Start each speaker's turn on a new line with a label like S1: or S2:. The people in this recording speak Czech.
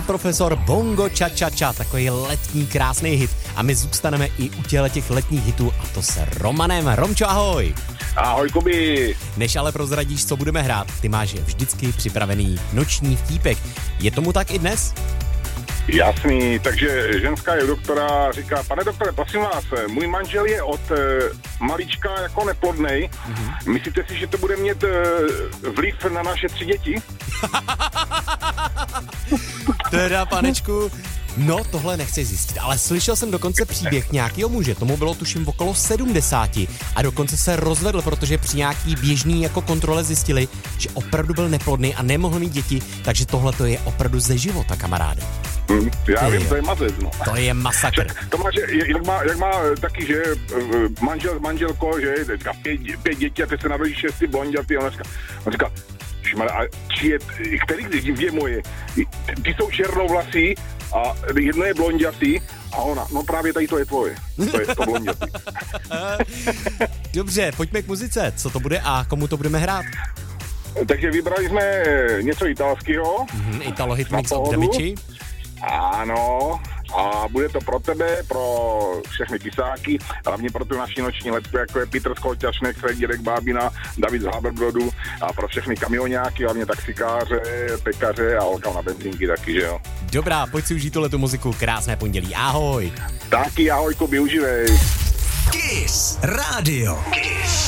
S1: Profesor, Bongo Cha Cha Cha, takový letní krásný hit. A my zůstaneme i u těch letních hitů, a to se Romanem. Romčo, ahoj.
S2: Ahoj, Kubi.
S1: Než ale prozradíš, co budeme hrát, ty máš vždycky připravený noční vtípek. Je tomu tak i dnes?
S2: Jasný, takže ženská je u doktora, říká, pane doktore, prosím vás, můj manžel je od malička jako neplodnej. Myslíte si, že to bude mít vliv na naše 3 děti?
S1: Teda, panečku, no tohle nechci zjistit, ale slyšel jsem dokonce příběh nějakého muže, tomu bylo tuším okolo 70 a dokonce se rozvedl, protože při nějaký běžný jako kontrole zjistili, že opravdu byl neplodný a nemohl mít děti, takže tohle to je opravdu ze života, kamaráde.
S2: Já vím, to je mazec, no.
S1: To je masakr.
S2: To má, že, jak má taky, že manžel s manželkou, že teďka 5 dětí a teď se narodí 6 blondětí a on říká, a který dvě moje? Ty jsou černovlasí a jedno je blondětý a ona, no právě tady to je tvoje. To je to blondětý.
S1: Dobře, pojďme k muzice. Co to bude a komu to budeme hrát?
S2: Takže vybrali jsme něco italského.
S1: Italo Hitmix od Demiči.
S2: Ano, a bude to pro tebe, pro všechny kysáky, hlavně pro tu naši noční letku, jako je Petr Skolťašnek, Fredírek Bábina, David z Haberbrodu a pro všechny kamionáky, hlavně taxikáře, pekaře a holka na benzínky taky, že jo.
S1: Dobrá, pojď si užít tuhletu muziku, krásné pondělí, ahoj.
S2: Taky ahoj, Kubi, uživej.
S3: Kiss Radio. Kiss.